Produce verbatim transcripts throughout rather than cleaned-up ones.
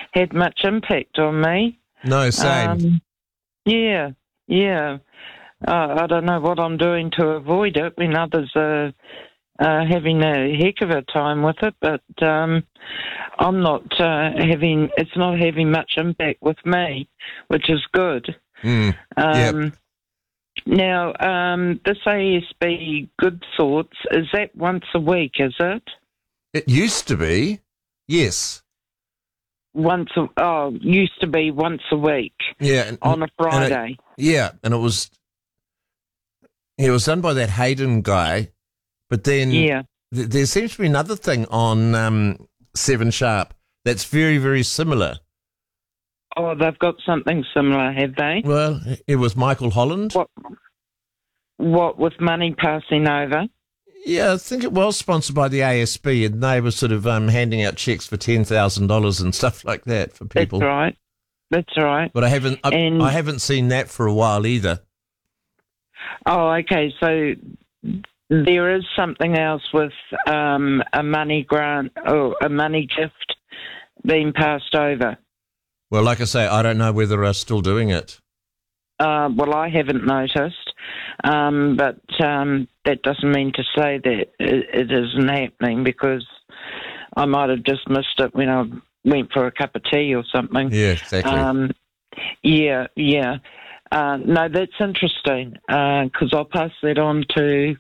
had much impact on me. No, same. Um, yeah, yeah. Uh, I don't know what I'm doing to avoid it when others are uh, having a heck of a time with it, but um, I'm not uh, having, it's not having much impact with me, which is good. Mm, Um, yep. Now, um, this A S B Good Thoughts, is that once a week, is it? It used to be, yes. Once a, oh, used to be once a week Yeah. And, on a and Friday. it, yeah, and it was, it was done by that Hayden guy, but then Yeah. th- there seems to be another thing on um, Seven Sharp that's very, very similar. Oh, they've got something similar, have they? Well, it was Michael Holland. What, what with money passing over? Yeah, I think it was sponsored by the A S B, and they were sort of um, handing out checks for ten thousand dollars and stuff like that for people. That's right. That's right. But I haven't, I, And- I haven't seen that for a while either. Oh, okay. So there is something else with um, a money grant or a money gift being passed over. Well, like I say, I don't know whether they're still doing it. Uh, well, I haven't noticed, um, but um, that doesn't mean to say that it, it isn't happening, because I might have just missed it when I went for a cup of tea or something. Yeah, exactly. Um, yeah, yeah. Uh, no, that's interesting, because I'll pass that on to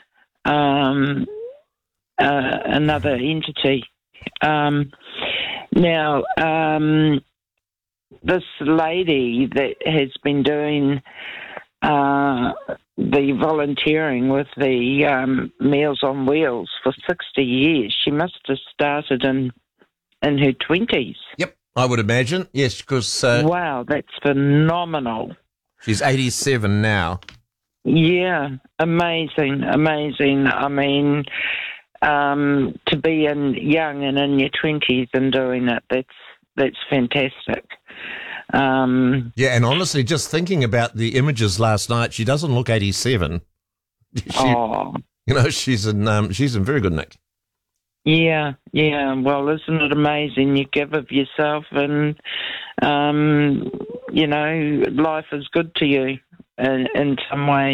um, uh, another entity. Um, now, um, this lady that has been doing uh, the volunteering with the um, Meals on Wheels for sixty years, she must have started in, in her twenties. Yep, I would imagine. Yes, because uh, Wow, that's phenomenal. she's eighty-seven now. Yeah, amazing, amazing. I mean, um, to be in young and in your twenties and doing it, that's that's fantastic. Um, Yeah, and honestly, just thinking about the images last night, she doesn't look eighty-seven. She, oh, you know, she's in um, she's in very good nick. yeah, yeah. Well, isn't it amazing? You give of yourself, and um, you know, life is good to you in, in some ways.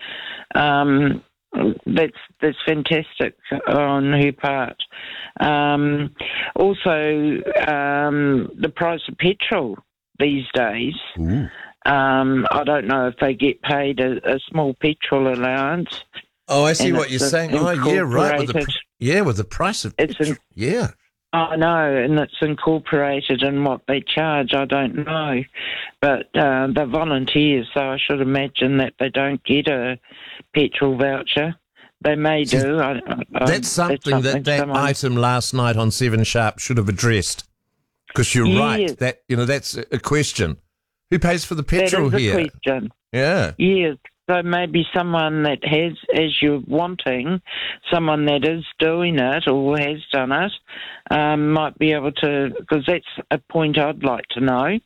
Um, that's that's fantastic on her part. Um, also, um, the price of petrol these days. Ooh. Um, I don't know if they get paid a, a small petrol allowance. Oh, I see And what you're it's saying. Oh, yeah, right. With the pr- incorporated. yeah, with the price of It's petrol. in- yeah. I know, and it's incorporated in what they charge. I don't know, but uh, they're volunteers, so I should imagine that they don't get a petrol voucher. They may See, do. I, I, That's something that that someone- item last night on Seven Sharp should have addressed. Because you're Yes. right. That you know, that's a question. Who pays for the petrol that is here? a question. Yeah. Yes. So maybe someone that has, as you're wanting, someone that is doing it or has done it, um, might be able to, because that's a point I'd like to know.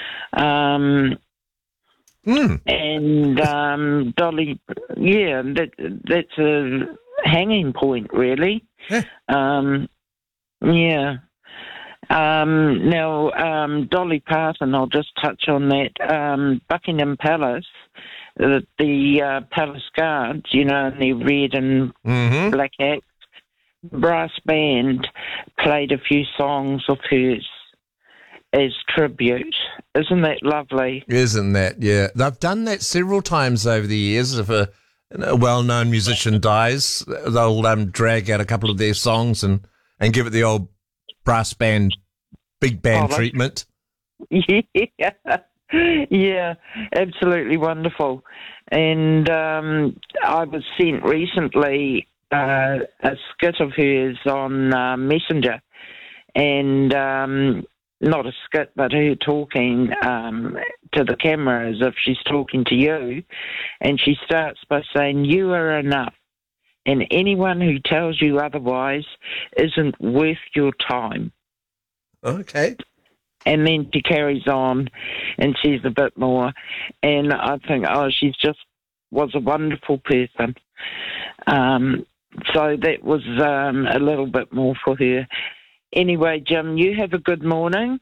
Um, Mm. and um, Dolly, yeah, that that's a hanging point, really. Yeah. Um, yeah. Um, now, um, Dolly Parton, I'll just touch on that. Um, Buckingham Palace, the, the uh, Palace Guards, you know, in their red and Mm-hmm. black hats, brass band played a few songs of hers as tribute. Isn't that lovely? Isn't that? Yeah. They've done that several times over the years. If a, a well-known musician dies, they'll um, drag out a couple of their songs and, and give it the old brass band, big band Oh, that's- treatment. Yeah, yeah, absolutely wonderful. And um, I was sent recently uh, a skit of hers on uh, Messenger, and um, not a skit, but her talking um, to the camera as if she's talking to you, and she starts by saying, "You are enough, and anyone who tells you otherwise isn't worth your time." Okay. And then she carries on and says a bit more. And I think, oh, she's just was a wonderful person. Um, so that was um, a little bit more for her. Anyway, Jim, you have a good morning.